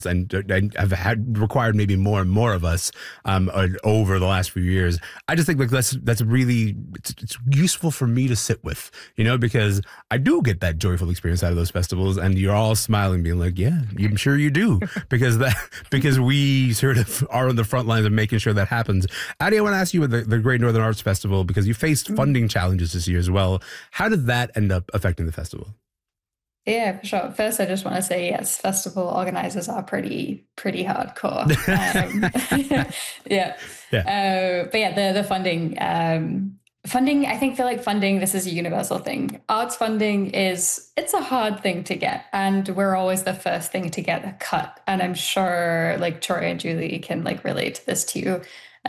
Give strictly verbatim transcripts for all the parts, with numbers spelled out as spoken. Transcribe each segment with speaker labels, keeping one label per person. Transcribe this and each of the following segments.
Speaker 1: and, and have had required maybe more and more of us um, over the last few years. I just think like that's that's really it's, it's useful for me to sit with, you know, because I do get that joyful experience out of those festivals, and you're all smiling, being like, "Yeah, I'm sure you do," because that because we sort of are on the front lines of making sure that happens. Addie, I want to ask you about the, the Great Northern Arts Festival, because you faced funding challenges this year as well. How did that end up affecting the festival?
Speaker 2: Yeah, for sure. First, I just want to say, yes, festival organizers are pretty, pretty hardcore. Um, yeah. yeah. Uh, but yeah, the, the funding, um, funding, I think feel like funding, this is a universal thing. Arts funding is, it's a hard thing to get. And we're always the first thing to get a cut. And I'm sure like Troy and Julie can like relate to this too.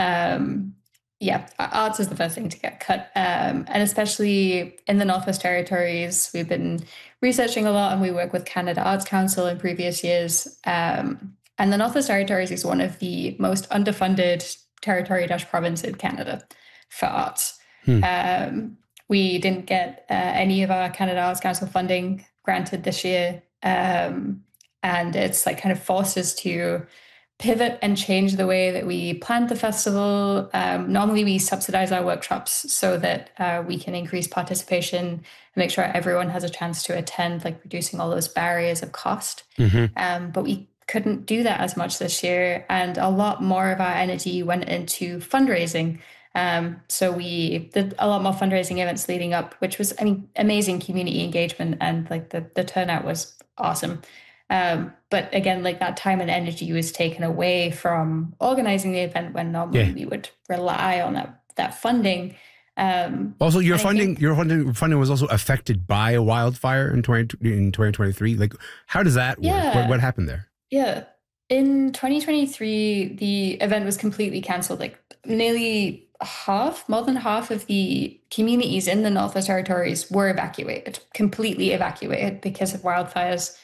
Speaker 2: Um, Yeah, arts is the first thing to get cut. Um, and especially in the Northwest Territories, we've been researching a lot, and we work with Canada Arts Council in previous years. Um, and the Northwest Territories is one of the most underfunded territory dash province in Canada for arts. Hmm. Um, we didn't get uh, any of our Canada Arts Council funding granted this year. Um, and it's like kind of forced us to pivot and change the way that we planned the festival. Um, normally we subsidize our workshops so that uh, we can increase participation and make sure everyone has a chance to attend, like reducing all those barriers of cost. Mm-hmm. Um, but we couldn't do that as much this year. And a lot more of our energy went into fundraising. Um, so we did a lot more fundraising events leading up, which was, I mean, amazing community engagement, and like the, the turnout was awesome. Um, but again, like that time and energy was taken away from organizing the event when normally yeah. we would rely on that, that funding. Um,
Speaker 1: also, your funding, think, your funding, funding was also affected by a wildfire in twenty in twenty twenty-three. Like, how does that
Speaker 2: yeah,
Speaker 1: work? What, what happened there?
Speaker 2: Yeah, in twenty twenty-three, the event was completely canceled. Like, nearly half, more than half of the communities in the Northwest Territories were evacuated, completely evacuated because of wildfires.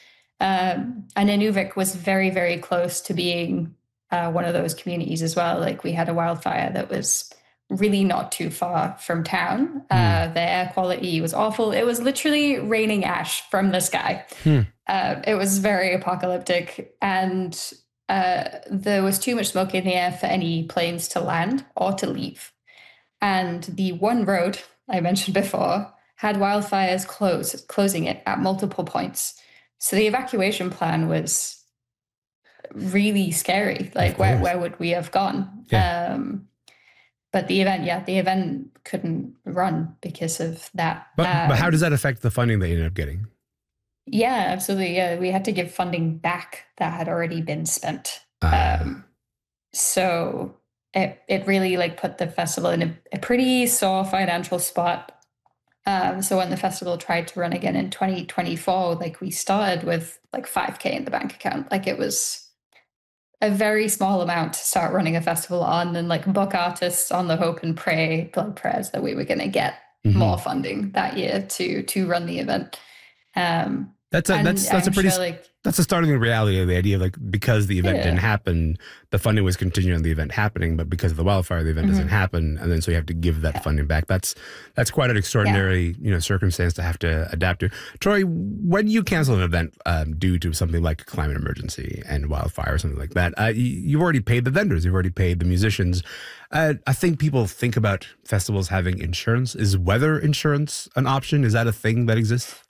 Speaker 2: Um, and Inuvik was very, very close to being uh, one of those communities as well. Like, we had a wildfire that was really not too far from town. Mm. Uh, the air quality was awful. It was literally raining ash from the sky. Mm. Uh, it was very apocalyptic, and uh, there was too much smoke in the air for any planes to land or to leave. And the one road I mentioned before had wildfires close, closing it at multiple points. So the evacuation plan was really scary. Like, where, where would we have gone? Yeah. Um, but the event, yeah, the event couldn't run because of that.
Speaker 1: But,
Speaker 2: um,
Speaker 1: but how does that affect the funding that you ended up getting?
Speaker 2: Yeah, absolutely. Yeah, we had to give funding back that had already been spent. Uh. Um, so it it really like put the festival in a, a pretty sore financial spot. Um, so when the festival tried to run again in twenty twenty-four, like we started with like five K in the bank account. Like, it was a very small amount to start running a festival on, and like book artists on the hope and pray, blood prayers that we were going to get mm-hmm. more funding that year to to run the event. Um,
Speaker 1: That's a, that's that's I'm a pretty sure, like, that's a startling reality of the idea of like, because the event yeah. didn't happen, the funding was contingent on the event happening, but because of the wildfire, the event mm-hmm. doesn't happen, and then so you have to give that yeah. funding back. That's that's quite an extraordinary yeah. you know circumstance to have to adapt to. Troy, when you cancel an event um, due to something like a climate emergency and wildfire or something like that, uh, you, you've already paid the vendors, you've already paid the musicians. Uh, I think people think about festivals having insurance. Is weather insurance an option? Is that a thing that exists?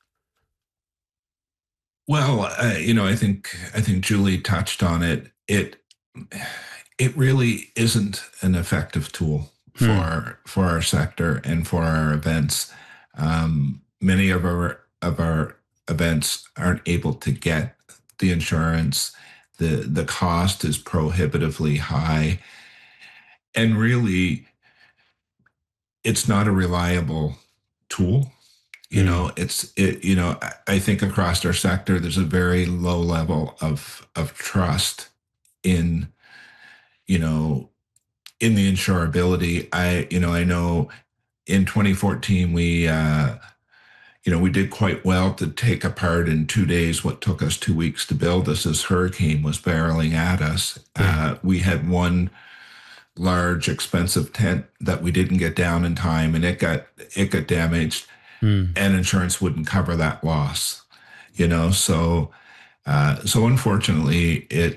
Speaker 3: Well, uh, you know, I think I think Julie touched on it. It it really isn't an effective tool for hmm. for our sector and for our events. Um, many of our of our events aren't able to get the insurance. The the cost is prohibitively high, and really, it's not a reliable tool. You know, it's, it, you know, I think across our sector, there's a very low level of, of trust in, you know, in the insurability. I, you know, I know in twenty fourteen, we, uh, you know, we did quite well to take apart in two days what took us two weeks to build as this hurricane was barreling at us. Yeah. Uh, we had one large, expensive tent that we didn't get down in time, and it got, it got damaged. Mm. And insurance wouldn't cover that loss, you know. So, uh, so unfortunately, it